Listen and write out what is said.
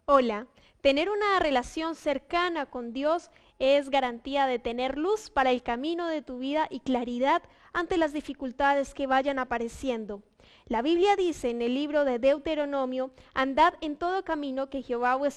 Hola, tener una relación cercana con Dios es garantía de tener luz para el camino de tu vida y claridad ante las dificultades que vayan apareciendo. La Biblia dice en el libro de Deuteronomio, andad en todo camino que Jehová vuestro